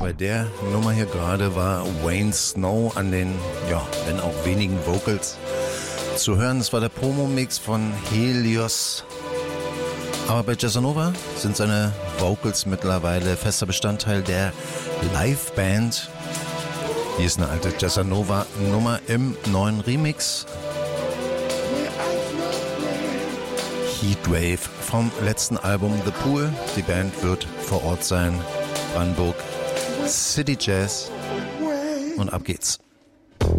Bei der Nummer hier gerade war Wayne Snow an den, wenn auch wenigen Vocals zu hören. Das war der Promo-Mix von Helios. Aber bei Jazzanova sind seine Vocals mittlerweile fester Bestandteil der Liveband. Hier ist eine alte Jazzanova-Nummer im neuen Remix. Heatwave vom letzten Album The Pool. Die Band wird vor Ort sein. Brandenburg City Jazz. Und ab geht's.